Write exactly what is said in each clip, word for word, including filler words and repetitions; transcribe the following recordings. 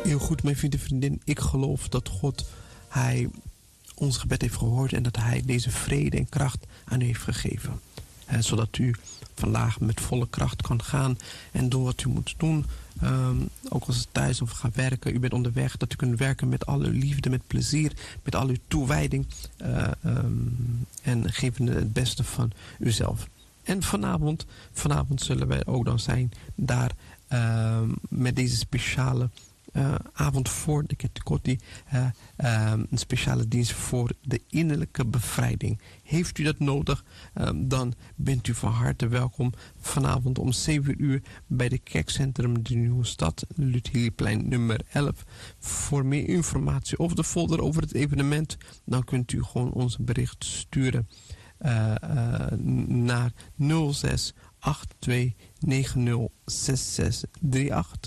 Heel goed, mijn vriend en vriendin. Ik geloof dat God, Hij ons gebed heeft gehoord en dat Hij deze vrede en kracht aan u heeft gegeven. He, zodat u vandaag met volle kracht kan gaan en doen wat u moet doen. Um, ook als u thuis of gaat werken, u bent onderweg, dat u kunt werken met al uw liefde, met plezier, met al uw toewijding. Uh, um, en geven het beste van uzelf. En vanavond, vanavond zullen wij ook dan zijn daar uh, met deze speciale uh, avond voor de Ketikotti. Uh, uh, een speciale dienst voor de innerlijke bevrijding. Heeft u dat nodig, uh, dan bent u van harte welkom vanavond om zeven uur bij de kerkcentrum de Nieuwe Stad, Luthierplein nummer elf. Voor meer informatie of de folder over het evenement, dan kunt u gewoon ons bericht sturen. Uh, uh, naar nul zes acht twee negen nul zes zes drie acht.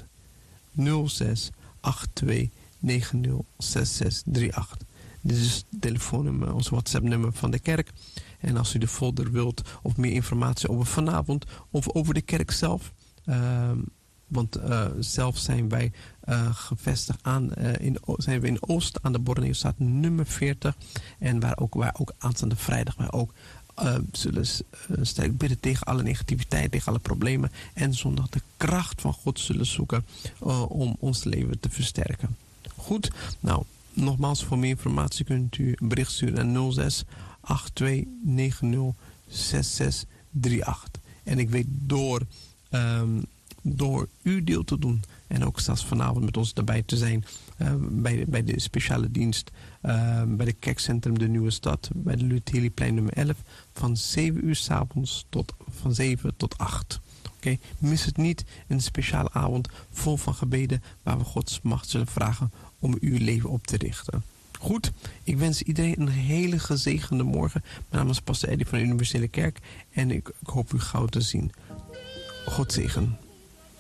nul zes acht twee negen nul zes zes drie acht. Dit is het telefoonnummer, ons WhatsApp-nummer van de kerk. En als u de folder wilt of meer informatie over vanavond of over de kerk zelf. Uh, want uh, zelf zijn wij uh, gevestigd aan, uh, in, zijn we in Oost aan de Borneostraat nummer veertig. En waar ook, waar ook aanstaande vrijdag wij ook uh, zullen uh, sterk bidden tegen alle negativiteit, tegen alle problemen. En zondag de kracht van God zullen zoeken uh, om ons leven te versterken. Goed, nou nogmaals, voor meer informatie kunt u een bericht sturen naar nul zes acht twee negen nul zes zes drie acht. En ik weet door... Um, Door uw deel te doen en ook zelfs vanavond met ons erbij te zijn uh, bij, de, bij de speciale dienst uh, bij de kerkcentrum de Nieuwe Stad, bij de Luthierplein nummer elf, van zeven uur 's avonds tot van zeven tot acht. Okay? Mis het niet, een speciale avond vol van gebeden waar we Gods macht zullen vragen om uw leven op te richten. Goed, ik wens iedereen een hele gezegende morgen. Mijn naam is Pastor Eddie van de Universele Kerk en ik, ik hoop u gauw te zien. God zegen.